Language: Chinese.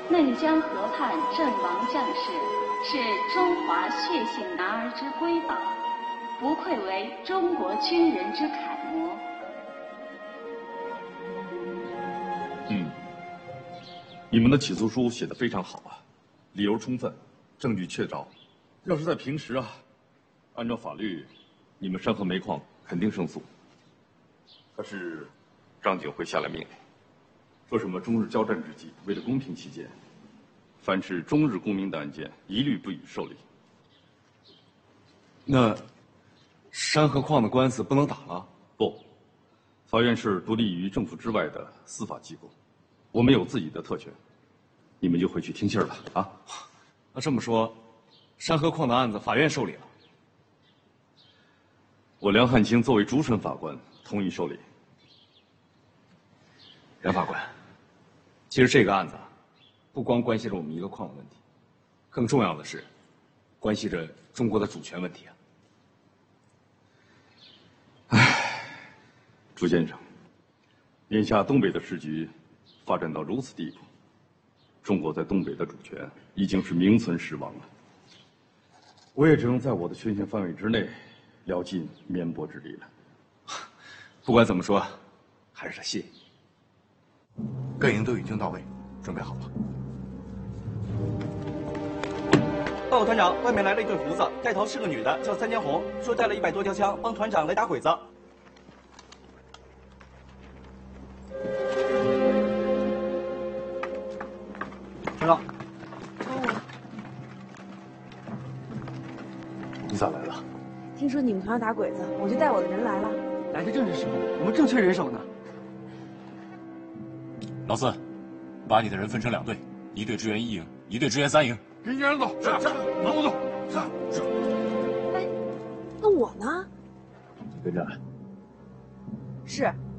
嫩江河畔阵亡将士，是中华血性男儿之瑰宝，不愧为中国军人之楷模。 你们的起诉书写得非常好啊，理由充分，证据确凿。要是在平时啊，按照法律，你们山河煤矿肯定胜诉。可是，张景辉下了命令，说什么中日交战之际，为了公平起见，凡是中日公民的案件，一律不予受理。 那山河矿的官司不能打了？ 不，法院是独立于政府之外的司法机构，我们有自己的特权。你们就回去听信儿吧。啊， 那这么说，山河矿的案子法院受理了？ 我梁汉卿作为主审法官，同意受理。 梁法官，其实这个案子不光关系着我们一个矿的问题，更重要的是，关系着中国的主权问题啊。 朱先生，眼下东北的时局发展到如此地步，中国在东北的主权已经是名存实亡了。我也只能在我的权限范围之内，聊尽绵薄之力了。 不管怎么说，还是得谢你。 各营都已经到位，准备好了。 报告团长，外面来了一对胡子，带头是个女的，叫三江红，说带了100多条枪，帮团长来打鬼子。知道。 你咋来了？ 听说你们团要打鬼子，我就带我的人来了。 来的正是时候，我们正缺人手呢。 老四，把你的人分成2队，一队支援1营，一队支援3营。 人家人走，是，跟我走，是。 那我呢？ 你跟着来。 是。